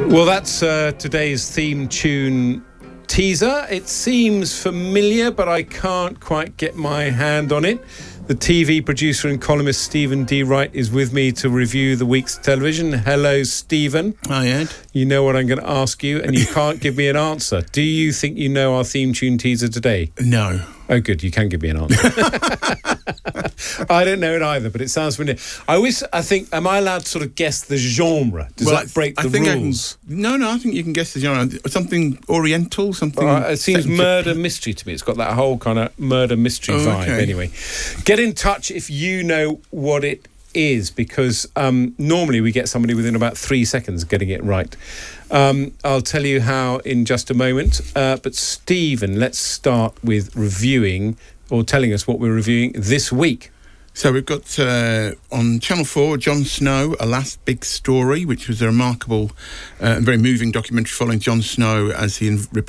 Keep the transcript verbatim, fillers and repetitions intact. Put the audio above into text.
Well, that's uh, today's theme tune teaser. It seems familiar, but I can't quite get my hand on it. The T V producer and columnist Stephen D. Wright is with me to review the week's television. Hello, Stephen. Hi, Ed. You know what I'm going to ask you, and you can't give me an answer. Do you think you know our theme tune teaser today? No. Oh, good. You can give me an answer. I don't know it either, but it sounds familiar. I always, I think, am I allowed to sort of guess the genre? Does well, that break I, the I think rules? I can, no, no, I think you can guess the genre. Something Oriental, something... Uh, it seems set- murder mystery to me. It's got that whole kind of murder mystery Oh, vibe. okay. Anyway, get in touch if you know what it is, because um, normally we get somebody within about three seconds getting it right. Um, I'll tell you how in just a moment. Uh, but Stephen, let's start with reviewing or telling us what we're reviewing this week. So we've got uh, on Channel four, Jon Snow, A Last Big Story, which was a remarkable uh, and very moving documentary following Jon Snow as he